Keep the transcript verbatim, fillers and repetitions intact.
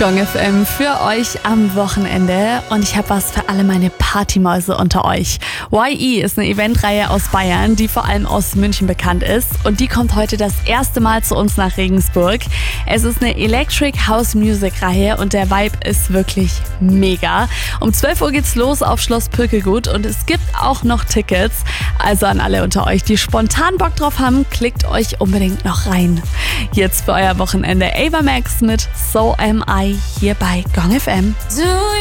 Gong F M für euch am Wochenende und ich habe was für alle meine Partymäuse unter euch. Y E ist eine Eventreihe aus Bayern, die vor allem aus München bekannt ist und die kommt heute das erste Mal zu uns nach Regensburg. Es ist eine Electric House Music Reihe und der Vibe ist wirklich mega. Um zwölf Uhr geht's los auf Schloss Pökelgut und es gibt auch noch Tickets. Also an alle unter euch, die spontan Bock drauf haben, klickt euch unbedingt noch rein. Jetzt für euer Wochenende Ava Max mit So Am I hier bei Gong F M. Do